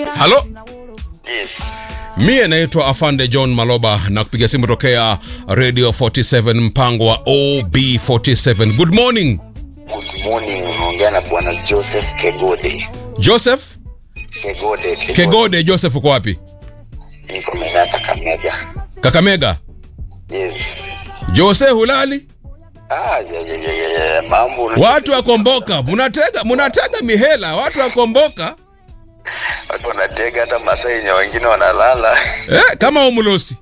Halo? Yes. Mie naitwa Afande John Maloba na kupiga simu tokea Radio 47 mpango wa OB47. Good morning. Good morning. Unaongea na Bwana Joseph Kegode. Joseph? Kegode Joseph uko wapi? Niko Mega Kakamega. Kakamega? Yes. Jose hulali? Mambo. Watu wakomboka, munatega mihela, watu wakomboka. Watu wanatega hata masaa yenye wengine wanalala. Kama umulosi.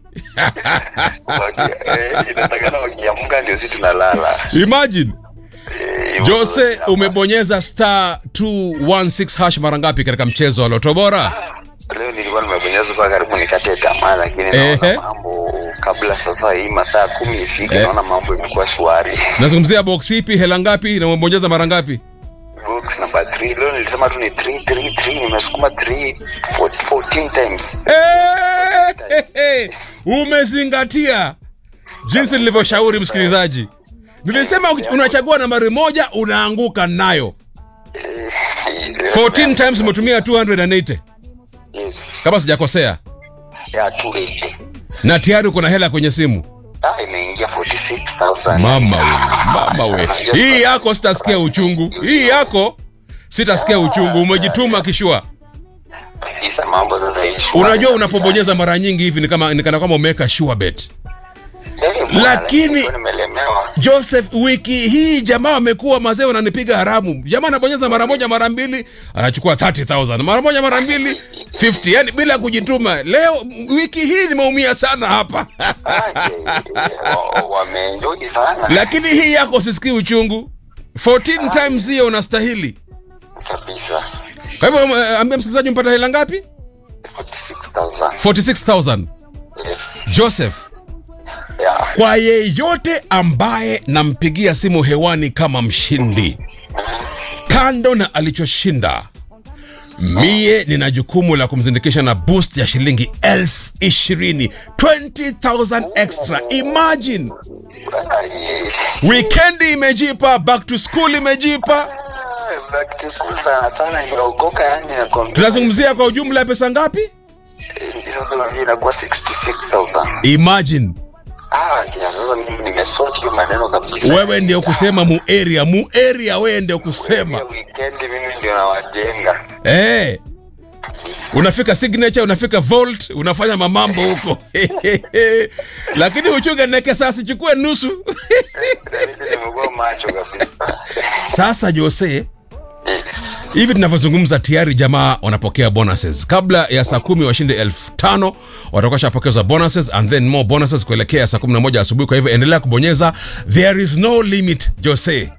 Inatakana wakiamka ndio sisi tunalala. Imagine. Jose, umebonyeza star 216 hash mara ngapi katika mchezo wa Loto Bora? Leo nilikuwa nimebonyeza kwa karibu nikate tamaa, lakini naona mambo kabla sasa hii masaa 10 ifike, naona mambo imekuwa shwari. Nazungumzia box ipi, hela ngapi na umebonyeza mara ngapi? Box number 3. Leo nilisema tu ni 333, nimesukuma 14 times. Umezingatia jinsi nilivyoshauri msikilizaji. Nilisema unachagua nambari moja unaanguka nayo. 14 times umetumia 280. Yes. Kama sijakosea. Ya 280. Na tayari uko na hela kwenye simu. Imeingia 46,000. Mama we. Hii yako sitasikia uchungu. Hii yako sitasikia uchungu. Umejituma kishua. Isa mambo sasa hivi. Unajua unapobonyeza mara nyingi hivi ni kana kwamba umeweka sure bet. Lakini Joseph, wiki hii jamaa amekuwa mazee wananipiga haramu. Jamaa anabonyeza mara moja mara mbili anachukua 30,000. Mara moja mara mbili 50. Yaani bila kujituma. Leo wiki hii nimeumia sana hapa. Wameenjoy sana. Lakini hii yako usisikii uchungu. 14 times hiyo unastahili. Kabisa. Kwa hivyo ambia msikilizaji mpata hela ngapi? 46,000. 46,000. Yes. Joseph. Yeah. Kwa yeyote ambaye nampigia simu hewani kama mshindi, kando na alichoshinda, mie nina jukumu la kumzindikisha na boost ya shilingi 20,000. 20,000 extra. Imagine. Weekend imejipa, back to school imejipa. Back to school sana imeokoka, yani ya kompyuta. Tunazungumzia kwa ujumla pesa ngapi? Sasa inakuwa 66,000. Imagine. Sasa mimi nimesort hiyo maneno kabisa. Wewe ndio kusema mu area wewe ndio kusema. Weekend mimi ndio nawajenga. Unafika signature, unafika vault, unafanya mamambo huko. Lakini uchunge neke sasa chukue nusu. Nimekuwa macho kabisa. Sasa Jose, hivi tunavyozungumza tayari jamaa wanapokea bonuses. Kabla ya saa 10 washinde 5,000 watakuwa shapokezwa bonuses and then more bonuses kuelekea saa 11 asubuhi. Kwa hivyo endelea kubonyeza. There is no limit, Jose.